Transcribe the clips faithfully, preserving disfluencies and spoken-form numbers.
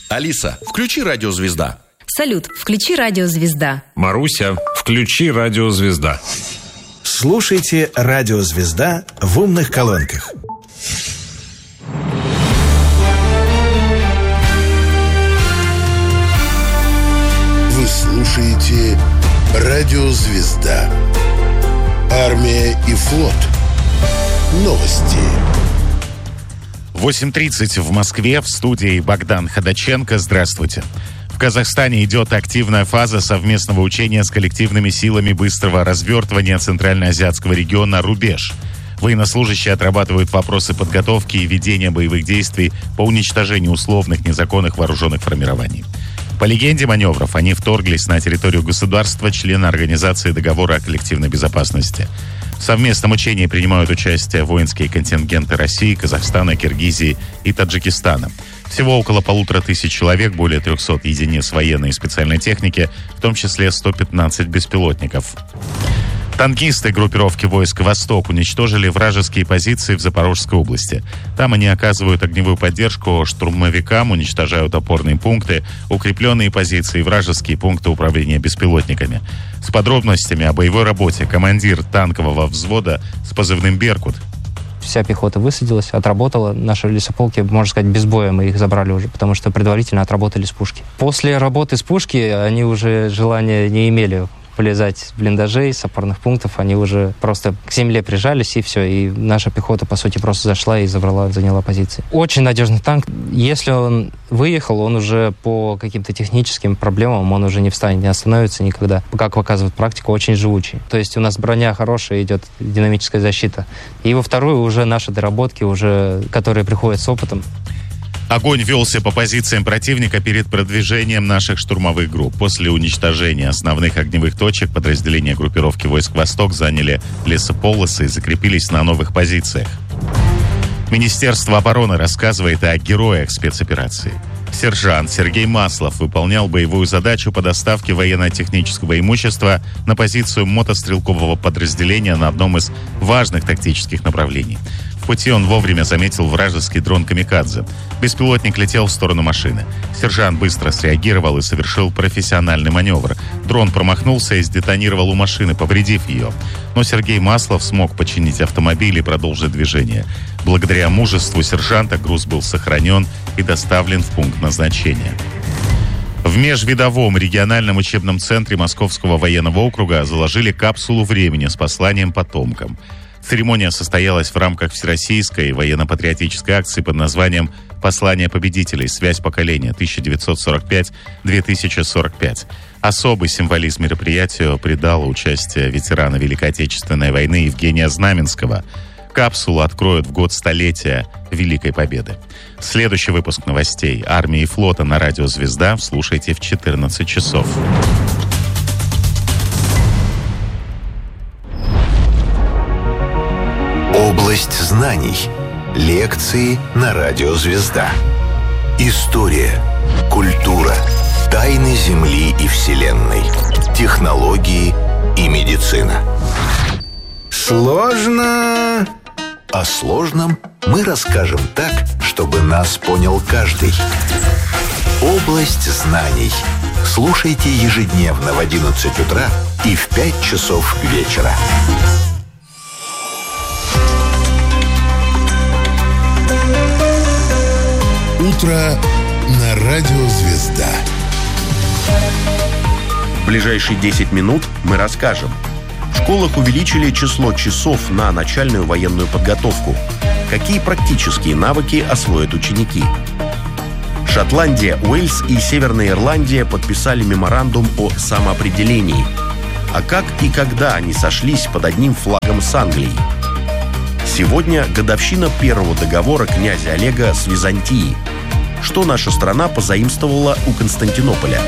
Алиса, включи «Радио Звезда». Салют, включи «Радио Звезда». Маруся, включи «Радио Звезда». Слушайте «Радио Звезда» в умных колонках. Вы слушаете «Радио Звезда». Армия и флот. Новости. восемь тридцать в Москве, в студии Богдан Ходаченко. Здравствуйте. В Казахстане идет активная фаза совместного учения с коллективными силами быстрого развертывания Центральноазиатского региона «Рубеж». Военнослужащие отрабатывают вопросы подготовки и ведения боевых действий по уничтожению условных незаконных вооруженных формирований. По легенде маневров, они вторглись на территорию государства, члена Организации договора о коллективной безопасности. В совместном учении принимают участие воинские контингенты России, Казахстана, Киргизии и Таджикистана. Всего около полутора тысяч человек, более трехсот единиц военной и специальной техники, в том числе сто пятнадцать беспилотников. Танкисты группировки войск «Восток» уничтожили вражеские позиции в Запорожской области. Там они оказывают огневую поддержку штурмовикам, уничтожают опорные пункты, укрепленные позиции и вражеские пункты управления беспилотниками. С подробностями о боевой работе командир танкового взвода с позывным «Беркут». Вся пехота высадилась, отработала. Наши лесополки, можно сказать, без боя мы их забрали уже, потому что предварительно отработали с пушки. После работы с пушки они уже желания не имели полезать с блиндажей, с опорных пунктов. Они уже просто к земле прижались, и все. И наша пехота, по сути, просто зашла и забрала, заняла позиции. Очень надежный танк. Если он выехал, он уже по каким-то техническим проблемам, он уже не встанет, не остановится никогда. Как показывает практика, очень живучий. То есть у нас броня хорошая, идет динамическая защита. И во вторую уже наши доработки, уже, которые приходят с опытом. Огонь велся по позициям противника перед продвижением наших штурмовых групп. После уничтожения основных огневых точек подразделения группировки войск «Восток» заняли лесополосы и закрепились на новых позициях. Министерство обороны рассказывает о героях спецоперации. Сержант Сергей Маслов выполнял боевую задачу по доставке военно-технического имущества на позицию мотострелкового подразделения на одном из важных тактических направлений. В пути он вовремя заметил вражеский дрон «Камикадзе». Беспилотник летел в сторону машины. Сержант быстро среагировал и совершил профессиональный маневр. Дрон промахнулся и сдетонировал у машины, повредив ее. Но Сергей Маслов смог починить автомобиль и продолжить движение. Благодаря мужеству сержанта груз был сохранен и доставлен в пункт назначения. В межвидовом региональном учебном центре Московского военного округа заложили капсулу времени с посланием потомкам. Церемония состоялась в рамках всероссийской военно-патриотической акции под названием «Послание победителей. Связь поколения тысяча девятьсот сорок пять - две тысячи сорок пять». Особый символизм мероприятию придало участие ветерана Великой Отечественной войны Евгения Знаменского. Капсулу откроют в год столетия Великой Победы. Следующий выпуск новостей армии и флота на радио «Звезда» слушайте в четырнадцать часов. Область знаний. Лекции на радио «Звезда». История, культура, тайны Земли и Вселенной, технологии и медицина. Сложно. О сложном мы расскажем так, чтобы нас понял каждый. Область знаний. Слушайте ежедневно в одиннадцать утра и в пять часов вечера. Утро на радио «Звезда». В ближайшие десять минут мы расскажем. В школах увеличили число часов на начальную военную подготовку. Какие практические навыки освоят ученики? Шотландия, Уэльс и Северная Ирландия подписали меморандум о самоопределении. А как и когда они сошлись под одним флагом с Англией? Сегодня годовщина первого договора князя Олега с Византией. Что наша страна позаимствовала у Константинополя?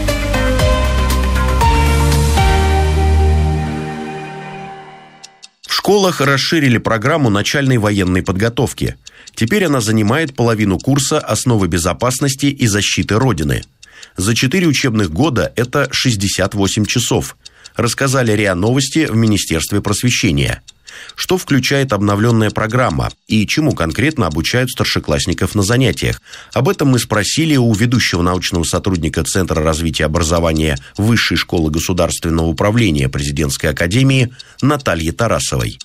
В школах расширили программу начальной военной подготовки. Теперь она занимает половину курса «Основы безопасности и защиты Родины». За четыре учебных года это шестьдесят восемь часов, рассказали РИА Новости в Министерстве просвещения. Что включает обновленная программа и чему конкретно обучают старшеклассников на занятиях? Об этом мы спросили у ведущего научного сотрудника Центра развития образования Высшей школы государственного управления Президентской академии Натальи Тарасовой.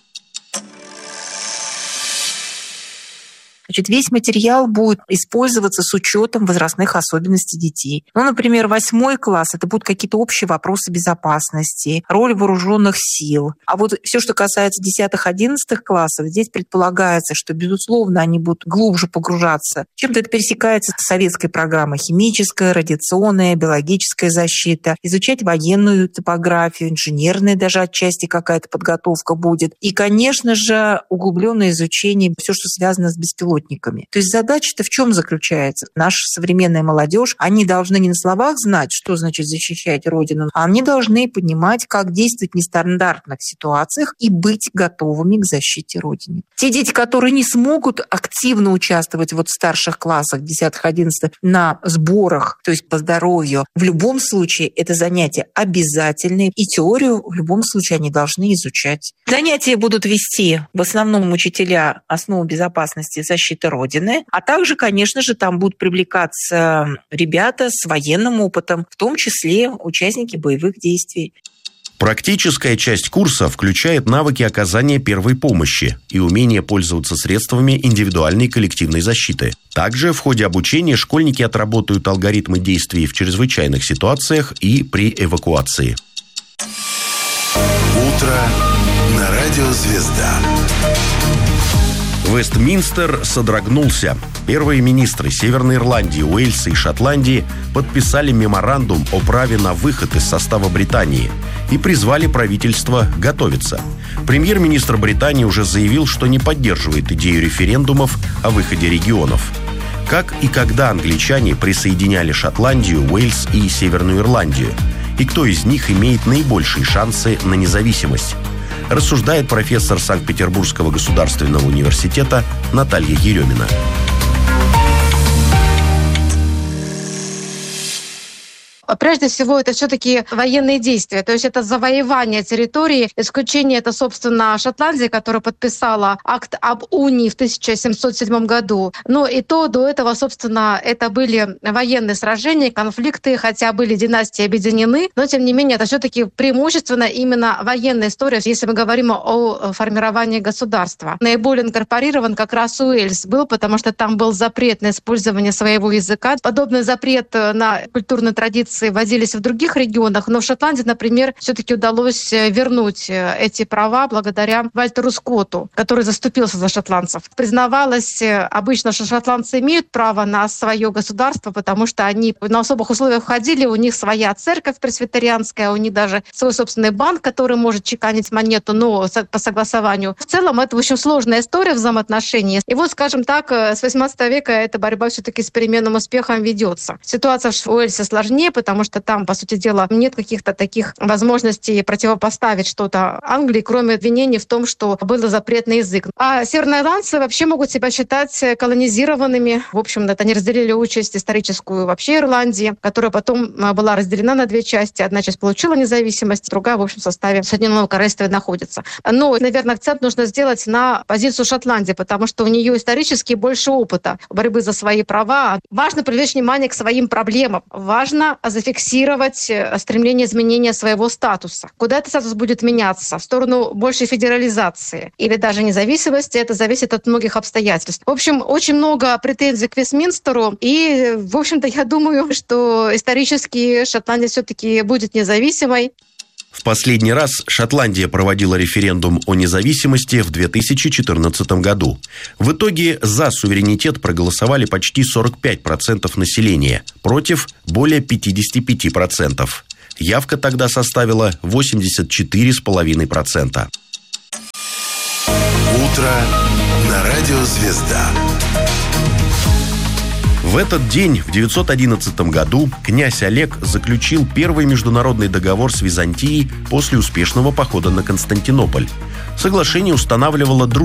Значит, весь материал будет использоваться с учетом возрастных особенностей детей. Ну, например, восьмой класс – это будут какие-то общие вопросы безопасности, роль вооруженных сил. А вот все, что касается десятых-одиннадцатых классов, здесь предполагается, что, безусловно, они будут глубже погружаться. Чем-то это пересекается с советской программой: химическая, радиационная, биологическая защита, изучать военную топографию, инженерная даже отчасти какая-то подготовка будет. И, конечно же, углубленное изучение, все, что связано с беспилотниками. То есть задача-то в чем заключается? Наша современная молодежь, они должны не на словах знать, что значит защищать Родину, а они должны понимать, как действовать в нестандартных ситуациях и быть готовыми к защите Родины. Те дети, которые не смогут активно участвовать вот в старших классах, десятых-одиннадцатых, на сборах, то есть по здоровью, в любом случае это занятия обязательные, и теорию в любом случае они должны изучать. Занятия будут вести в основном учителя основы безопасности и защиты Родины, а также, конечно же, там будут привлекаться ребята с военным опытом, в том числе участники боевых действий. Практическая часть курса включает навыки оказания первой помощи и умение пользоваться средствами индивидуальной и коллективной защиты. Также в ходе обучения школьники отработают алгоритмы действий в чрезвычайных ситуациях и при эвакуации. Утро на радио «Звезда». Вестминстер содрогнулся. Первые министры Северной Ирландии, Уэльса и Шотландии подписали меморандум о праве на выход из состава Британии и призвали правительство готовиться. Премьер-министр Британии уже заявил, что не поддерживает идею референдумов о выходе регионов. Как и когда англичане присоединяли Шотландию, Уэльс и Северную Ирландию? И кто из них имеет наибольшие шансы на независимость? Рассуждает профессор Санкт-Петербургского государственного университета Наталья Еремина. Прежде всего, это все-таки военные действия, то есть это завоевание территории. Исключение это, собственно, Шотландия, которая подписала акт об унии в тысяча семьсот седьмом году. Но и то до этого, собственно, это были военные сражения, конфликты, хотя были династии объединены, но тем не менее это все-таки преимущественно именно военная история, если мы говорим о формировании государства. Наиболее инкорпорирован как раз Уэльс был, потому что там был запрет на использование своего языка. Подобный запрет на культурные традиции вводились в других регионах, но в Шотландии, например, все-таки удалось вернуть эти права благодаря Вальтеру Скотту, который заступился за шотландцев. Признавалось обычно, что шотландцы имеют право на свое государство, потому что они на особых условиях входили, у них своя церковь пресвитерианская, у них даже свой собственный банк, который может чеканить монету, но по согласованию. В целом это очень сложная история взаимоотношений. И вот, скажем так, с восемнадцатого века эта борьба все-таки с переменным успехом ведется. Ситуация в Уэльсе сложнее, потому потому что там, по сути дела, нет каких-то таких возможностей противопоставить что-то Англии, кроме обвинений в том, что был запретный язык. А северноирландцы вообще могут себя считать колонизированными. В общем, это они разделили участь историческую вообще Ирландии, которая потом была разделена на две части. Одна часть получила независимость, другая, в общем, в составе Соединенного Королевства находится. Но, наверное, акцент нужно сделать на позицию Шотландии, потому что у нее исторически больше опыта борьбы за свои права. Важно привлечь внимание к своим проблемам. Важно зафиксировать стремление изменения своего статуса. Куда этот статус будет меняться? В сторону большей федерализации или даже независимости? Это зависит от многих обстоятельств. В общем, очень много претензий к Вестминстеру. И, в общем-то, я думаю, что исторически Шотландия все-таки будет независимой. В последний раз Шотландия проводила референдум о независимости в две тысячи четырнадцатом году. В итоге за суверенитет проголосовали почти сорок пять процентов населения, против более пятьдесят пять процентов. Явка тогда составила восемьдесят четыре целых пять десятых процента. Утро на радио «Звезда». В этот день, в девятьсот одиннадцатом году, князь Олег заключил первый международный договор с Византией после успешного похода на Константинополь. Соглашение устанавливало дружбу